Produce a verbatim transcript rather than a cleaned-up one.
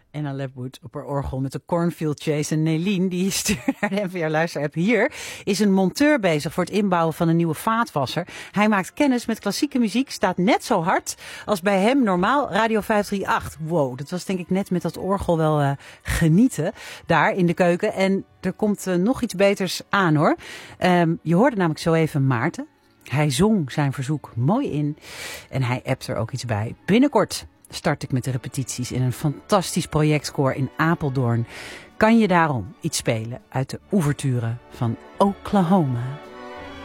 Anna Lepwood op haar orgel met de Cornfield Chase. En Nelien, die stuurt naar de N V R-luisterapp. Hier is een monteur bezig voor het inbouwen van een nieuwe vaatwasser. Hij maakt kennis met klassieke muziek, staat net zo hard als bij hem normaal Radio vijf drie acht. Wow, dat was denk ik net met dat orgel wel uh, genieten daar in de keuken. En er komt uh, nog iets beters aan hoor. Um, je hoorde namelijk zo even Maarten. Hij zong zijn verzoek mooi in en hij appt er ook iets bij. Binnenkort start ik met de repetities in een fantastisch projectkoor in Apeldoorn. Kan je daarom iets spelen uit de ouverture van Oklahoma?